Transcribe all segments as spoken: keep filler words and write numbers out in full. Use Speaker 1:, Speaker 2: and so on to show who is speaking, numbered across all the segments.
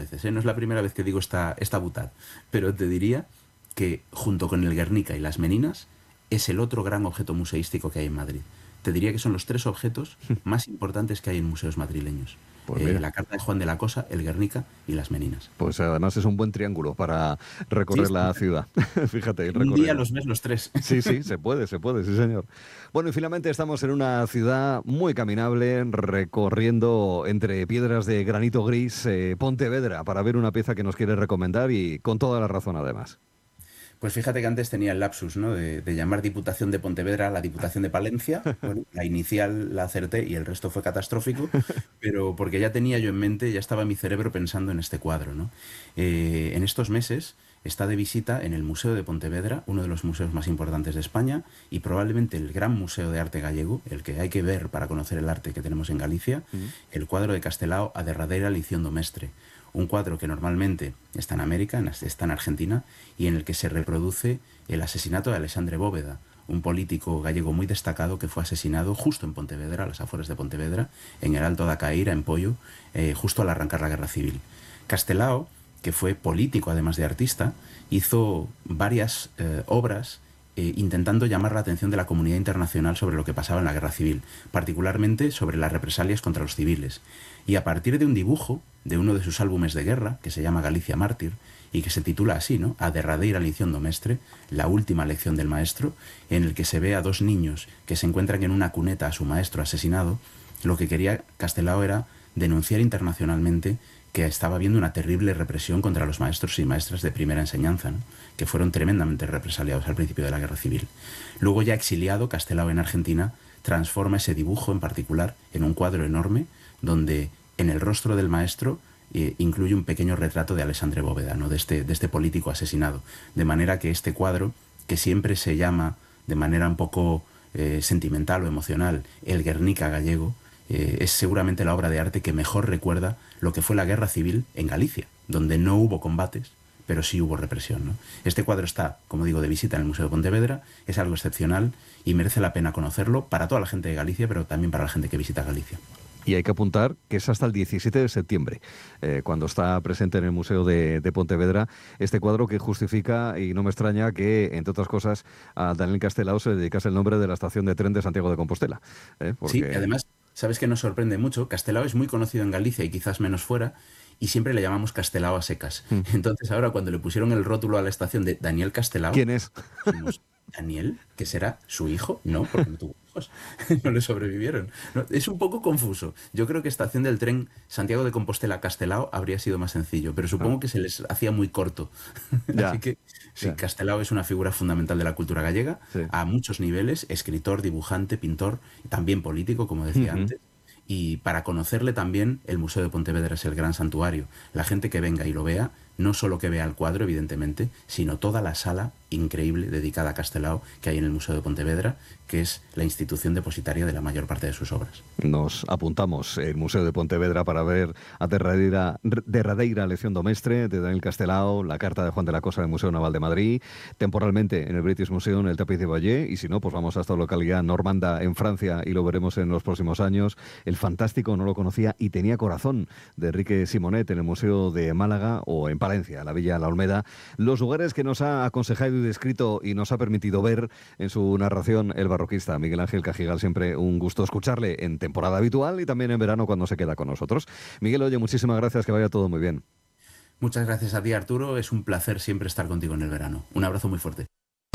Speaker 1: veces, ¿eh? No es la primera vez que digo esta, esta butad, pero te diría que junto con el Guernica y las Meninas es el otro gran objeto museístico que hay en Madrid. Te diría que son los tres objetos más importantes que hay en museos madrileños.
Speaker 2: Pues
Speaker 1: eh, la carta de Juan de la Cosa, el Guernica y las Meninas.
Speaker 2: Pues además es un buen triángulo para recorrer
Speaker 1: sí,
Speaker 2: la
Speaker 1: sí.
Speaker 2: ciudad. Fíjate, el
Speaker 1: Un
Speaker 2: recorrido.
Speaker 1: día los ves los tres.
Speaker 2: Sí, sí, se puede, se puede, sí señor. Bueno, y finalmente estamos en una ciudad muy caminable, recorriendo entre piedras de granito gris, eh, Pontevedra, para ver una pieza que nos quiere recomendar y con toda la razón además.
Speaker 1: Pues fíjate que antes tenía el lapsus, ¿no?, de, de llamar Diputación de Pontevedra a la Diputación de Palencia. Bueno, la inicial la acerté y el resto fue catastrófico, pero porque ya tenía yo en mente, ya estaba mi cerebro pensando en este cuadro, ¿no? Eh, en estos meses está de visita en el Museo de Pontevedra, uno de los museos más importantes de España y probablemente el gran museo de arte gallego, el que hay que ver para conocer el arte que tenemos en Galicia, uh-huh. el cuadro de Castelao A derradeira lición do mestre. Un cuadro que normalmente está en América, está en Argentina, y en el que se reproduce el asesinato de Alexandre Bóveda, un político gallego muy destacado que fue asesinado justo en Pontevedra, a las afueras de Pontevedra, en el Alto da Caíra, en Pollo, eh, justo al arrancar la Guerra Civil. Castelao, que fue político además de artista, hizo varias eh, obras eh, intentando llamar la atención de la comunidad internacional sobre lo que pasaba en la Guerra Civil, particularmente sobre las represalias contra los civiles. Y a partir de un dibujo de uno de sus álbumes de guerra, que se llama Galicia Mártir, y que se titula así, ¿no?, A derradeira lición do mestre, la última lección del maestro, en el que se ve a dos niños que se encuentran en una cuneta a su maestro asesinado, lo que quería Castelao era denunciar internacionalmente que estaba habiendo una terrible represión contra los maestros y maestras de primera enseñanza, ¿no?, que fueron tremendamente represaliados al principio de la Guerra Civil. Luego, ya exiliado, Castelao en Argentina transforma ese dibujo en particular en un cuadro enorme donde en el rostro del maestro eh, incluye un pequeño retrato de Alexandre Bóveda, ¿no?, de este, de este político asesinado. De manera que este cuadro, que siempre se llama de manera un poco eh, sentimental o emocional el Guernica gallego, eh, es seguramente la obra de arte que mejor recuerda lo que fue la Guerra Civil en Galicia, donde no hubo combates, pero sí hubo represión, ¿no? Este cuadro está, como digo, de visita en el Museo de Pontevedra, es algo excepcional y merece la pena conocerlo para toda la gente de Galicia, pero también para la gente que visita Galicia.
Speaker 2: Y hay que apuntar que es hasta el diecisiete de septiembre, eh, cuando está presente en el Museo de, de Pontevedra, este cuadro que justifica, y no me extraña que, entre otras cosas, a Daniel Castelao se le dedicase el nombre de la estación de tren de Santiago de Compostela. ¿eh? Porque...
Speaker 1: Sí, y además, ¿sabes qué nos sorprende mucho? Castelao es muy conocido en Galicia y quizás menos fuera, y siempre le llamamos Castelao a secas. Mm. Entonces ahora, cuando le pusieron el rótulo a la estación de Daniel Castelao...
Speaker 2: ¿Quién es?
Speaker 1: Dijimos, ¿Daniel? ¿Que será su hijo? No, porque no tuvo hijos. No le sobrevivieron. No, es un poco confuso. Yo creo que estación del tren Santiago de Compostela-Castelao habría sido más sencillo, pero supongo ah. que se les hacía muy corto.
Speaker 2: Ya.
Speaker 1: Así que sí,
Speaker 2: ya.
Speaker 1: Castelao es una figura fundamental de la cultura gallega, sí. a muchos niveles, escritor, dibujante, pintor, también político, como decía uh-huh. antes. Y para conocerle también, el Museo de Pontevedra es el gran santuario. La gente que venga y lo vea, no solo que vea el cuadro, evidentemente, sino toda la sala increíble dedicada a Castelao que hay en el Museo de Pontevedra, que es la institución depositaria de la mayor parte de sus obras.
Speaker 2: Nos apuntamos el Museo de Pontevedra para ver a derradeira, derradeira lección do mestre de Daniel Castelao, la carta de Juan de la Cosa del Museo Naval de Madrid, temporalmente en el British Museum, en el Tapiz de Vallée, y si no, pues vamos a esta localidad normanda en Francia y lo veremos en los próximos años. El fantástico, no lo conocía, Y tenía corazón, de Enrique Simonet, en el Museo de Málaga o en Palencia, la Villa La Olmeda, los lugares que nos ha aconsejado y descrito y nos ha permitido ver en su narración el barroquista Miguel Ángel Cajigal. Siempre un gusto escucharle en temporada habitual y también en verano cuando se queda con nosotros. Miguel, oye, muchísimas gracias, que vaya todo muy bien.
Speaker 1: Muchas gracias a ti, Arturo, es un placer siempre estar contigo en el verano. Un abrazo muy fuerte.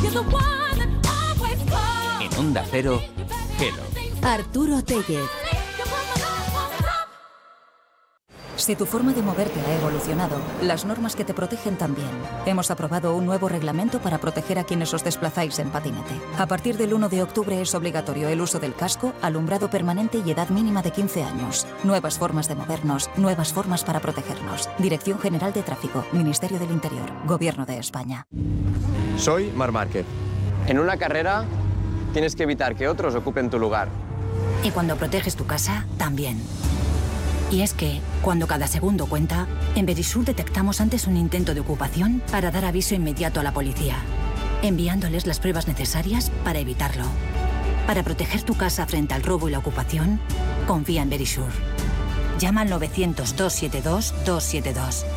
Speaker 3: En Onda Cero, Hello.
Speaker 4: Arturo Tellez. Si tu forma de moverte ha evolucionado, las normas que te protegen también. Hemos aprobado un nuevo reglamento para proteger a quienes os desplazáis en patinete. A partir del uno de octubre es obligatorio el uso del casco, alumbrado permanente y edad mínima de quince años. Nuevas formas de movernos, nuevas formas para protegernos. Dirección General de Tráfico, Ministerio del Interior, Gobierno de España.
Speaker 5: Soy Marc Márquez. En una carrera tienes que evitar que otros ocupen tu lugar.
Speaker 6: Y cuando proteges tu casa, también. Y es que, cuando cada segundo cuenta, en Verisur detectamos antes un intento de ocupación para dar aviso inmediato a la policía, enviándoles las pruebas necesarias para evitarlo. Para proteger tu casa frente al robo y la ocupación, confía en Verisur. Llama al novecientos, doscientos setenta y dos, doscientos setenta y dos.